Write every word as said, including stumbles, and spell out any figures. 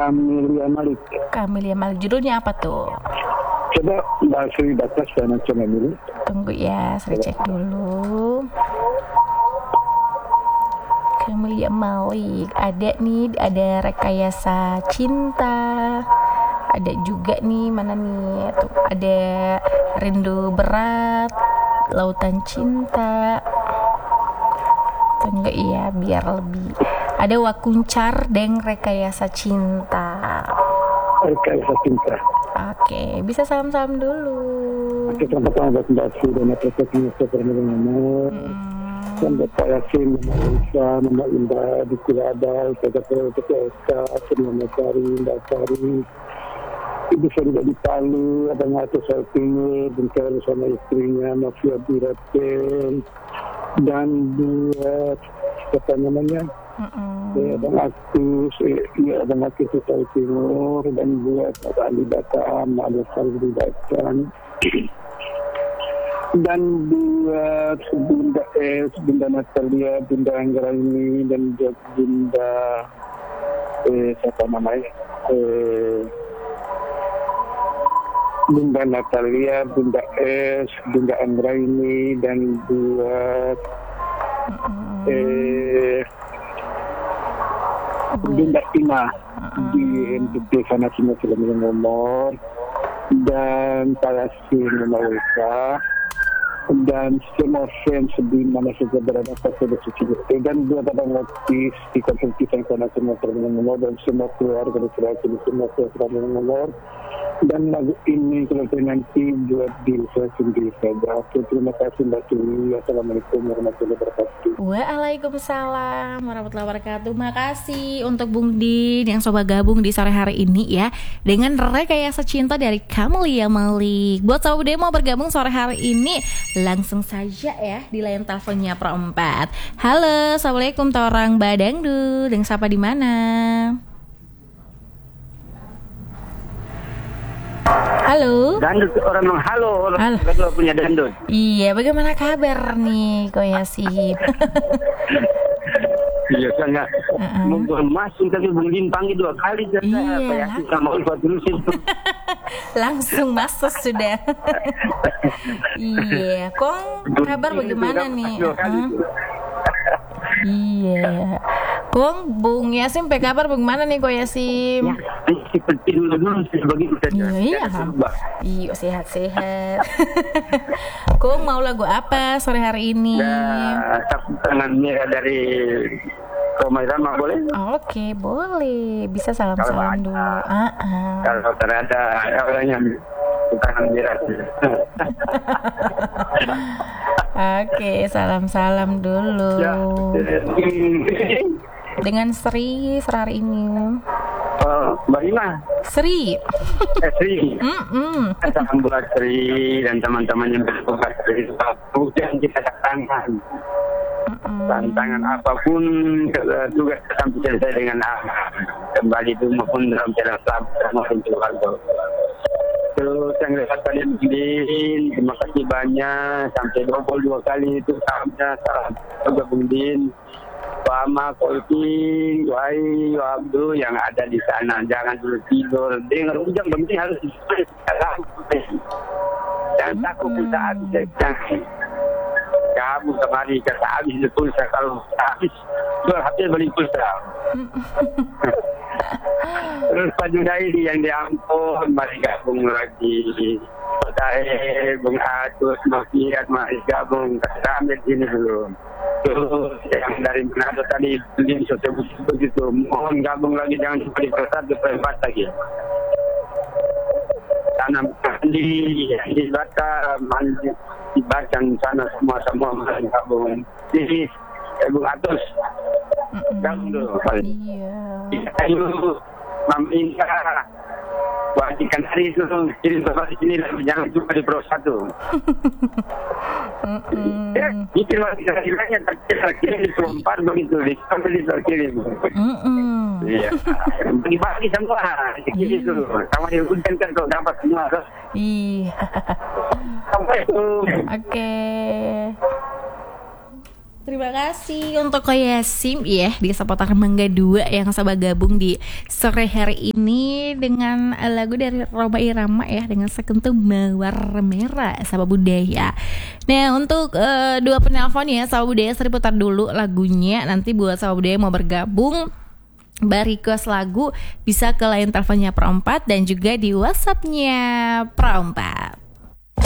Camelia Malik. Camelia Malik. Judulnya apa tuh? Coba Mbak Sri baca saya coba dulu. Tunggu ya, saya cek dulu. Camelia Malik. Ada nih, ada Rekayasa Cinta. Ada juga nih, mana nih? Tuh, ada Rindu Berat, Lautan Cinta. Tunggu ya, biar lebih. Ada Wakuncar dan Rekayasa Cinta. Rekayasa Cinta. Oke, bisa salam-salam dulu. Oke, selamat buat Mbak Sri dan apresiasinya seperti nomor. Selamat Pak Yasin, Mbak Isa, Mbak Indah, di Kulada, Ustaz P P S K, Mbak Sari, Mbak Sari. Ibu saya juga di Palu, Abang Ato Salpingir, dan saya bersama istrinya, Mafia Biraten, dan buat, apa namanya, Mm-mm. ya, Abang Atus, ya, Abang Atus Sulawesi Timur, dan buat Abang Ali Batam, Abang Salvi Batam, dan buat Bunda S, Bunda Natalia, Bunda Anggraini, dan buat Bunda, eh, siapa namanya, eh, Bunda Natalia, Bunda S, Bunda Anggraini, dan buat Mm-mm. eh, Bunda Ina di N T T sana semua sudah nomor, dan Pak Yasin Malaysia, dan semua fans di mana saja berada pada suci dan buat abang Otis di konsultasi yang sana semua terminal nomor, dan semua keluarga di Sulawesi semua terminal nomor. Dan lagu ini kalau nanti buat diri saya sendiri saja. Terima kasih Mbak Tuli. Assalamualaikum warahmatullahi wabarakatuh. Waalaikumsalam warahmatullahi wabarakatuh. Makasih untuk Bung Din yang coba gabung di sore hari ini ya, dengan Rekayasa Cinta dari Camelia Malik. Buat Sobat Budaya mau bergabung sore hari ini, langsung saja ya di layar teleponnya Pro empat. Halo, Assalamualaikum Torang Badangdu. Dengan siapa di mana? Halo. Dandut orang bilang halo, orang Halo. kedua punya dandut. Iya, bagaimana kabar nih Ko Yasip? Iya kan nggak Uh-uh. mau masuk tapi Bung Din panggil dua kali jadi Iya. apa ya sama Ulfa dulu sih. Langsung masuk sudah. Iya, Kong kabar bagaimana nih? Dua kali Uh-uh. tuh. Iya, Kong Bung Yasim, apa kabar bagaimana nih Ko Yasim? Ya, seperti dulu dulu sih begitu saja. Iya, iya. Jangan berubah. Iya, sehat-sehat. Kong mau lagu apa sore hari ini? Nah, sapu tangan merah dari Roma Irama boleh? Oke, boleh. Bisa salam-salam Kalau dulu. ada- Ah, ah. Kalau ternyata orang yang tangan merah. Oke, salam-salam dulu. Ya. Dengan Sri sore hari ini. Oh, Mbak Ima, Sri. eh, Sri. Mm-mm. Salam buat Sri dan teman-teman yang bertugas Sri. Hujan kita tantangan, Mm-mm. tantangan apapun eh, tugas sampai selesai dengan aman. Kembali itu maupun dalam cara sabar maupun keluarga. Terus yang lewat kalian Bundin, terima kasih banyak sampai dua puluh dua kali itu salamnya salam juga Bundin. Pak Ama, Kolpi, Wai, Abdul yang ada di sana, jangan dulu tidur. Dengar hujan, penting harus diselam. Jangan takut pulsa habis. Jangan. Kamu kemari kata habis itu pulsa, kalau habis jual H P beli pulsa. Terus Pak Junaidi yang diampun, mari gabung lagi. Pak Tahir, Bung Atus, Mafiat, mari gabung. Kami di sini dulu. Terus yang dari Manado tadi beli sosial begitu, mohon gabung lagi, jangan cuma di persatu perempat lagi. Tanam mandi di Batam, mandi di Batam sana semua semua mari gabung. Jadi Bung Atus gabung dulu. Iya. Ayo, Mam Inka, wajikan hari itu, jadi bapak di sini lagi jangan cuma di Pro satu. Mm-mm. Ya, itu lagi hasilnya terkirim di Pro empat begitu, di sampai di terkirim. Mm-mm. Iya, bagi-bagi semua, dikirim itu, sama dihujan kan kalau dapat semua. Iya. Sampai itu. Oke. Terima kasih untuk Ko Yasim ya di seputar Mangga dua yang sama gabung di sore hari ini dengan lagu dari Rhoma Irama ya dengan Sekentum Mawar Merah Sabah Budaya. Nah untuk uh, dua penelpon ya Sabah Budaya seri putar dulu lagunya, nanti buat Sabah Budaya mau bergabung request lagu bisa ke line teleponnya Pro empat dan juga di WhatsAppnya Pro empat.